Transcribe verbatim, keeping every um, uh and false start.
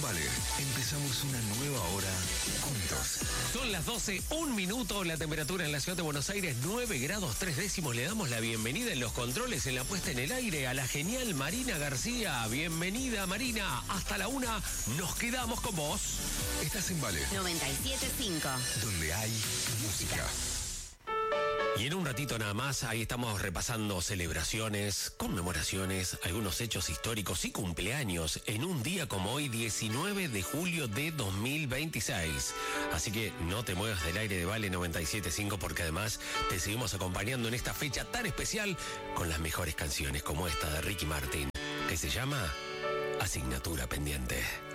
Vale, empezamos una nueva hora juntos. Son las doce, un minuto, la temperatura en la ciudad de Buenos Aires, nueve grados tres décimos. Le damos la bienvenida en los controles, en la puesta en el aire, a la genial Marina García. Bienvenida, Marina. Hasta la una, nos quedamos con vos. Estás en Vale noventa y siete punto cinco. donde hay música. Y en un ratito nada más, ahí estamos repasando celebraciones, conmemoraciones, algunos hechos históricos y cumpleaños en un día como hoy, diecinueve de julio de dos mil veintiséis. Así que no te muevas del aire de Vale noventa y siete punto cinco porque además te seguimos acompañando en esta fecha tan especial con las mejores canciones como esta de Ricky Martin, que se llama Asignatura Pendiente.